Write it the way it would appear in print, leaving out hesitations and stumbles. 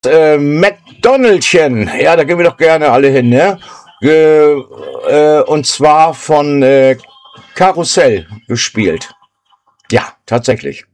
McDonaldchen. Ja, da gehen wir doch gerne alle hin, ne? Und zwar von Karussell gespielt. Ja, tatsächlich.